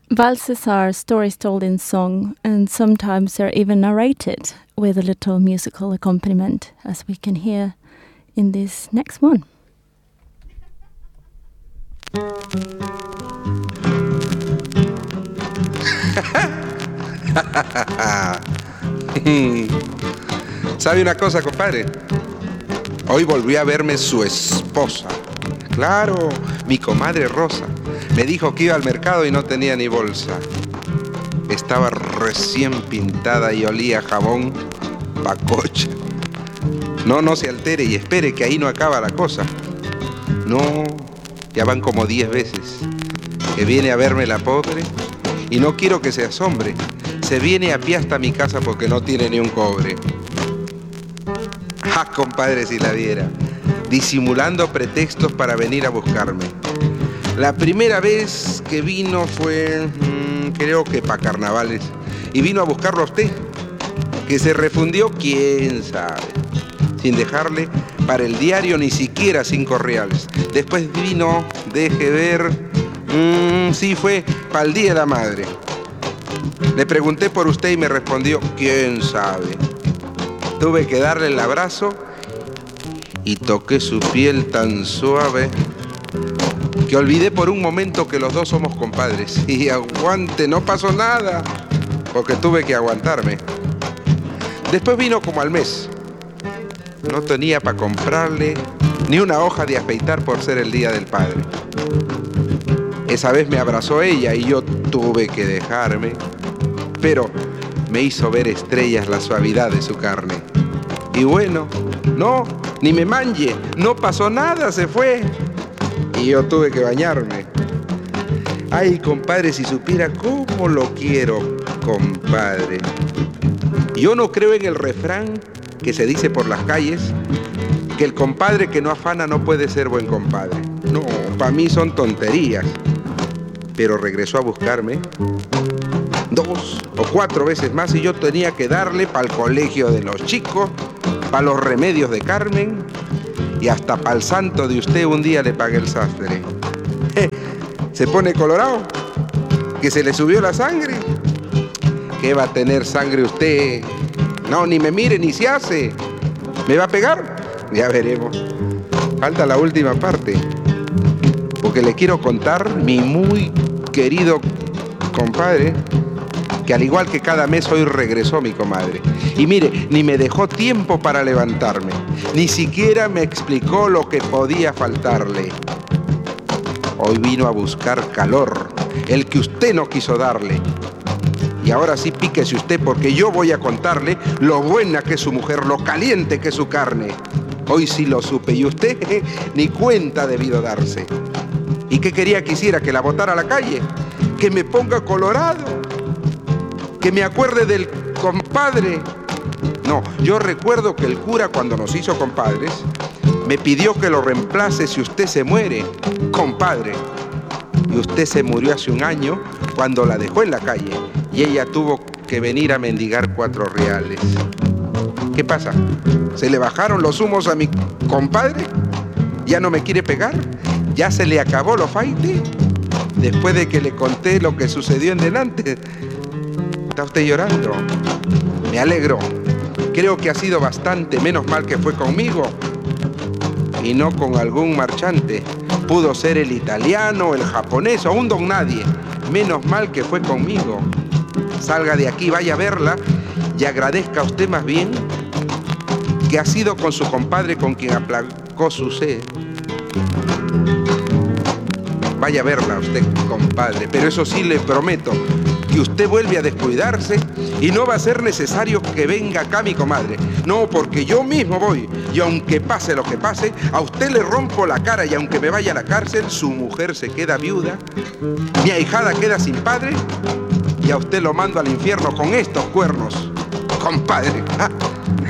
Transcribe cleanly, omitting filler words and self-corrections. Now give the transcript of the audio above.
Valses are stories told in song, and sometimes they're even narrated with a little musical accompaniment, as we can hear in this next one. ¿Sabe una cosa, compadre? Hoy volvió a verme su esposa. Claro, mi comadre Rosa. Me dijo que iba al mercado y no tenía ni bolsa. Estaba recién pintada y olía a jabón pacocha. No se altere y espere que ahí no acaba la cosa. No, ya van como 10 veces que viene a verme la pobre y no quiero que se asombre. Se viene a pie hasta mi casa porque no tiene ni un cobre. Ah, compadre, si la viera, disimulando pretextos para venir a buscarme. La primera vez que vino fue, creo que para carnavales, y vino a buscarlo a usted, que se refundió, quién sabe, sin dejarle para el diario ni siquiera 5 reales. Después vino, deje ver, sí fue para el Día de la Madre. Le pregunté por usted y me respondió, quién sabe. Tuve que darle el abrazo y toqué su piel tan suave que olvidé por un momento que los dos somos compadres. Y aguante, no pasó nada, porque tuve que aguantarme. Después vino como al mes. No tenía para comprarle ni una hoja de afeitar por ser el Día del Padre. Esa vez me abrazó ella y yo tuve que dejarme, pero me hizo ver estrellas la suavidad de su carne. Y bueno, no, ni me manje, no pasó nada, se fue. Y yo tuve que bañarme. Ay, compadre, si supiera cómo lo quiero, compadre. Yo no creo en el refrán que se dice por las calles, que el compadre que no afana no puede ser buen compadre. No, para mí son tonterías. Pero regresó a buscarme 2 o 4 veces más y yo tenía que darle para el colegio de los chicos, para los remedios de Carmen y hasta para el santo de usted un día le pagué el sastre. ¿Se pone colorado? ¿Que se le subió la sangre? ¿Qué va a tener sangre usted? No, ni me mire ni se hace. ¿Me va a pegar? Ya veremos. Falta la última parte, porque le quiero contar mi muy querido compadre, que al igual que cada mes hoy regresó mi comadre. Y mire, ni me dejó tiempo para levantarme, ni siquiera me explicó lo que podía faltarle. Hoy vino a buscar calor, el que usted no quiso darle. Y ahora sí píquese usted, porque yo voy a contarle lo buena que es su mujer, lo caliente que es su carne. Hoy sí lo supe y usted ni cuenta debido darse. ¿Y qué quería que hiciera? ¿Que la botara a la calle? ¿Que me ponga colorado? ¿Que me acuerde del compadre? No, yo recuerdo que el cura, cuando nos hizo compadres, me pidió que lo reemplace si usted se muere, compadre. Y usted se murió hace un año cuando la dejó en la calle y ella tuvo que venir a mendigar 4 reales. ¿Qué pasa? ¿Se le bajaron los humos a mi compadre? ¿Ya no me quiere pegar? ¿Ya se le acabó lo faite? Después de que le conté lo que sucedió en delante. ¿Está usted llorando? Me alegro. Creo que ha sido bastante, menos mal que fue conmigo y no con algún marchante. Pudo ser el italiano, el japonés o un don nadie. Menos mal que fue conmigo. Salga de aquí, vaya a verla y agradezca a usted más bien que ha sido con su compadre con quien aplacó su sed. Vaya a verla usted, compadre, pero eso sí le prometo, que usted vuelve a descuidarse y no va a ser necesario que venga acá mi comadre. No, porque yo mismo voy y aunque pase lo que pase, a usted le rompo la cara y aunque me vaya a la cárcel, su mujer se queda viuda, mi ahijada queda sin padre y a usted lo mando al infierno con estos cuernos, compadre.